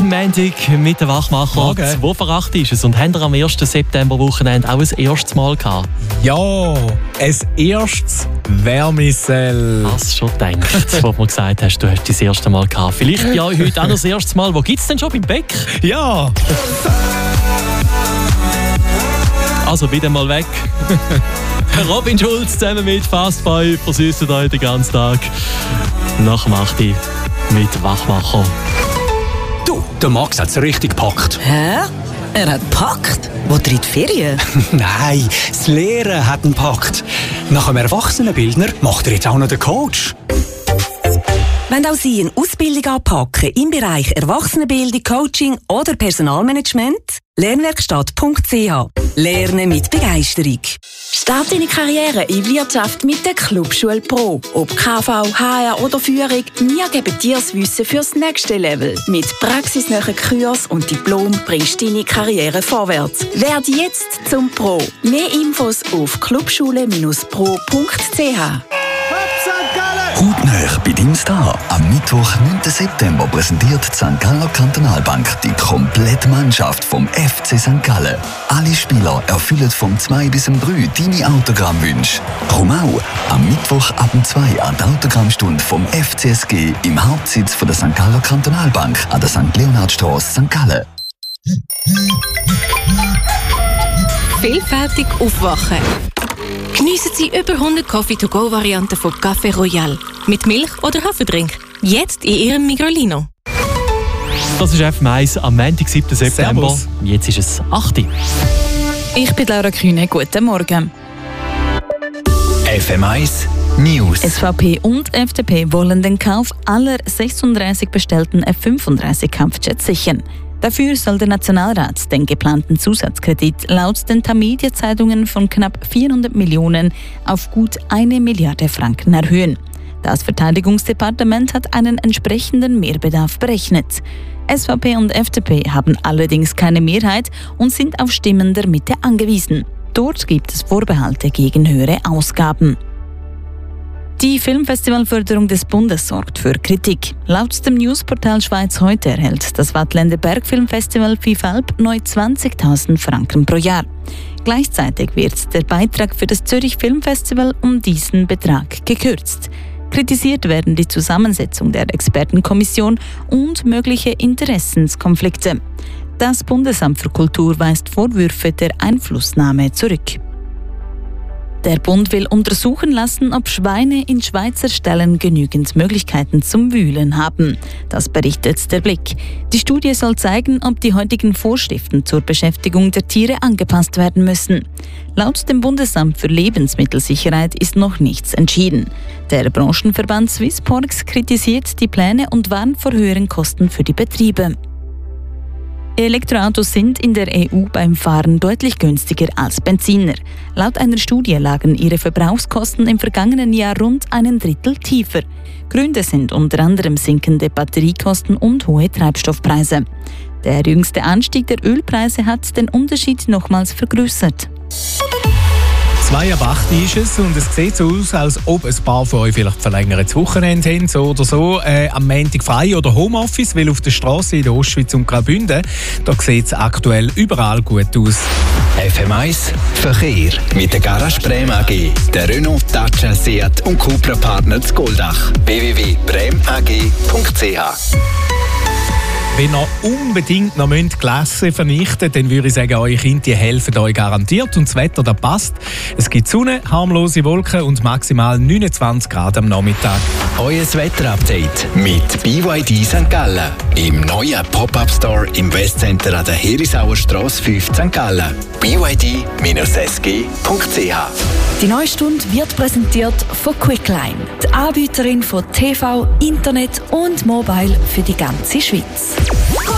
Schönen Montag mit den Wachmacher. 2:08 ist es. Und haben ihr am 1. September-Wochenende auch ein erstes Mal gehabt? Ja, ein erstes Wärmesell. Hast du schon gedacht, wo du gesagt hast, du hast das erste Mal gehabt. Vielleicht bei euch heute auch noch das erste Mal. Wo gibt es denn schon beim Beck? Ja. Also bitte mal weg. Robin Schulz zusammen mit Fast 5 versüßen euch den ganzen Tag. Nach dem 8 mit Wachmacher. Du, der Max hat es richtig gepackt. Hä? Er hat gepackt? Wo in die Ferien? Nein, das Lehren hat ihn gepackt. Nach einem Erwachsenenbildner macht er jetzt auch noch den Coach. Wenn auch Sie eine Ausbildung anpacken im Bereich Erwachsenenbildung, Coaching oder Personalmanagement, lernwerkstatt.ch. Lernen mit Begeisterung. Start deine Karriere in Wirtschaft mit der Clubschule Pro. Ob KV, HR oder Führung, wir geben dir das Wissen fürs nächste Level. Mit praxisnahen Kurs und Diplom bringst du deine Karriere vorwärts. Werde jetzt zum Pro. Mehr Infos auf clubschule-pro.ch. Hautnah bei deinem Star. Am Mittwoch, 9. September, präsentiert die St. Galler Kantonalbank die komplette Mannschaft vom FC St. Gallen. Alle Spieler erfüllen vom 2 bis 3 deine Autogrammwünsche. Komm auch am Mittwoch ab 2 an die Autogrammstunde vom FCSG im Hauptsitz von der St. Galler Kantonalbank an der St. Leonhardstrasse, St. Gallen. Vielfältig aufwachen. Geniessen Sie über 100 Coffee-to-go-Varianten von Café Royal. Mit Milch oder Haferdrink. Jetzt in Ihrem Migrolino. Das ist FM1 am Montag, 7. September. Servus. Jetzt ist es 8. Ich bin Laura Kühne. Guten Morgen. FM1 News. SVP und FDP wollen den Kauf aller 36 bestellten F-35-Kampfjets sichern. Dafür soll der Nationalrat den geplanten Zusatzkredit laut den Tamedia-Zeitungen von knapp 400 Millionen auf gut 1 Milliarde Franken erhöhen. Das Verteidigungsdepartement hat einen entsprechenden Mehrbedarf berechnet. SVP und FDP haben allerdings keine Mehrheit und sind auf Stimmen der Mitte angewiesen. Dort gibt es Vorbehalte gegen höhere Ausgaben. Die Filmfestivalförderung des Bundes sorgt für Kritik. Laut dem Newsportal Schweiz heute erhält das Waadtländer Bergfilmfestival FIFALB neu 20.000 Franken pro Jahr. Gleichzeitig wird der Beitrag für das Zürich Filmfestival um diesen Betrag gekürzt. Kritisiert werden die Zusammensetzung der Expertenkommission und mögliche Interessenskonflikte. Das Bundesamt für Kultur weist Vorwürfe der Einflussnahme zurück. Der Bund will untersuchen lassen, ob Schweine in Schweizer Ställen genügend Möglichkeiten zum Wühlen haben. Das berichtet der Blick. Die Studie soll zeigen, ob die heutigen Vorschriften zur Beschäftigung der Tiere angepasst werden müssen. Laut dem Bundesamt für Lebensmittelsicherheit ist noch nichts entschieden. Der Branchenverband Swissporks kritisiert die Pläne und warnt vor höheren Kosten für die Betriebe. Elektroautos sind in der EU beim Fahren deutlich günstiger als Benziner. Laut einer Studie lagen ihre Verbrauchskosten im vergangenen Jahr rund 1/3 tiefer. Gründe sind unter anderem sinkende Batteriekosten und hohe Treibstoffpreise. Der jüngste Anstieg der Ölpreise hat den Unterschied nochmals vergrößert. 7:08 ist es und es sieht so aus, als ob ein paar von euch vielleicht verlängertes Wochenende haben, so oder so. Am Montag frei oder Homeoffice, weil auf der Straße in der Ostschweiz und Graubünden, da sieht es aktuell überall gut aus. FM1 Verkehr mit der Garage Brem AG, der Renault, Dacia, Seat und Cupra Partner zu Goldach. www.bremag.ch. Wenn ihr unbedingt noch Gläser vernichten müsst, dann würde ich sagen, eure Kinder die helfen euch garantiert und das Wetter das passt. Es gibt Sonne, harmlose Wolken und maximal 29 Grad am Nachmittag. Euer Wetterupdate mit BYD St. Gallen. Im neuen Pop-Up-Store im Westcenter an der Herisauer Strasse 5 St. Gallen. BYD-SG.ch. Die neue Stunde wird präsentiert von Quickline, die Anbieterin von TV, Internet und Mobile für die ganze Schweiz.